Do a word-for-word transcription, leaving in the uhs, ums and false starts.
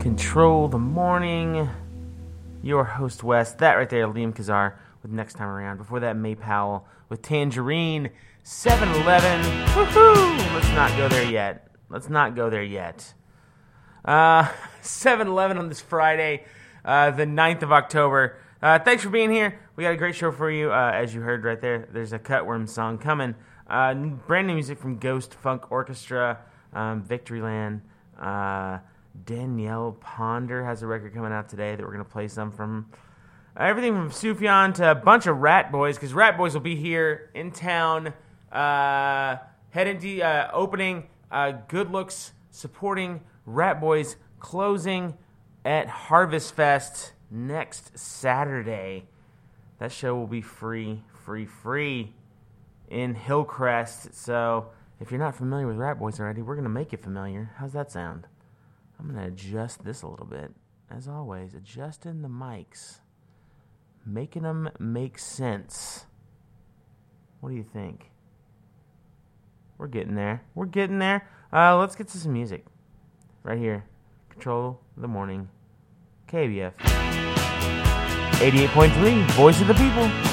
Control the Morning. Your host, Wes. That right there, Liam Kazar with Next Time Around. Before that, May Powell with Tangerine. seven eleven. Woohoo! Let's not go there yet. Let's not go there yet. Uh, seven eleven on this Friday, uh, the ninth of October. Uh, thanks for being here. We got a great show for you. Uh, as you heard right there, there's a Cutworm song coming. Uh, brand new music from Ghost Funk Orchestra, um, Victoryland. Uh, Danielle Ponder has a record coming out today that we're going to play some from. Uh, everything from Sufjan to a bunch of Rat Boys, because Rat Boys will be here in town, uh, heading to uh, opening uh, Good Looks, supporting Rat Boys, closing at Harvest Fest next Saturday. That show will be free, free, free in Hillcrest. So if you're not familiar with Rat Boys already, we're going to make you familiar. How's that sound? I'm going to adjust this a little bit. As always, adjusting the mics. Making them make sense. What do you think? We're getting there. We're getting there. Uh, let's get to some music. Right here. Control the Morning. K B F. eighty-eight point three. Voice of the People.